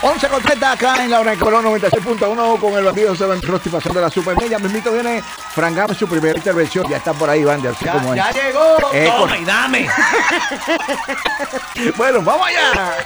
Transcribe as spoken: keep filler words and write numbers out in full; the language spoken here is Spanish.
once con treinta acá en la hora de Colón noventa y seis punto uno con el bandido Seven Rosti pasando la super media. Mismito viene Frank Gama, su primera intervención. Ya está por ahí, Bandy, así Ya, como es. ya llegó. Eh, Tome con- y dame. Bueno, vamos allá.